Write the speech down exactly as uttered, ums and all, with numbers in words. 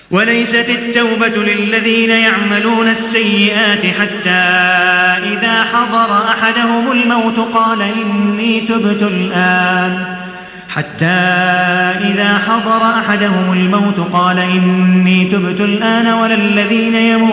وليست التوبة للذين يعملون السيئات حتى إذا حضر أحدهم الموت قال إني تبت الآن حتى إذا حضر أحدهم الموت قال إني تبت الآن ولا الذين يموتون